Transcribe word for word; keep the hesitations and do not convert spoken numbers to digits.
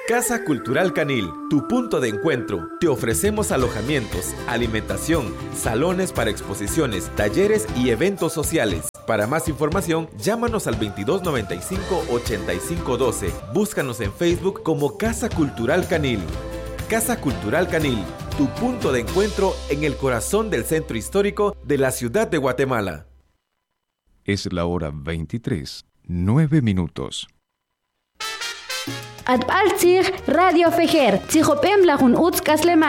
Casa Cultural Canil, tu punto de encuentro. Te ofrecemos alojamientos, alimentación, salones para exposiciones, talleres y eventos sociales. Para más información, llámanos al veintidós noventa y cinco, ochenta y cinco doce. Búscanos en Facebook como Casa Cultural Canil. Casa Cultural Canil, tu punto de encuentro en el corazón del centro histórico de la ciudad de Guatemala. Es la hora veintitrés, nueve minutos. Atbaltzig Radio Fejer, Tzijopem Lajun Utz Kaslema.